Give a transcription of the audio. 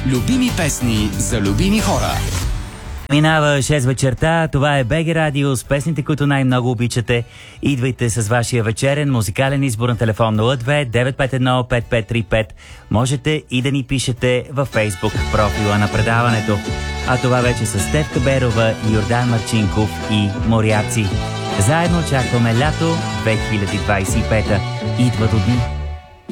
Любими песни за любими хора. Минава 6 вечерта, това е БГ Радио с песните, които най-много обичате. Идвайте с вашия вечерен музикален избор на телефон 02-951-5535. Можете и да ни пишете във Фейсбук профила на предаването. А това вече с Стефка Берова, Йордан Марчинков и Моряци. Заедно очакваме лято 2025. Идва до дни.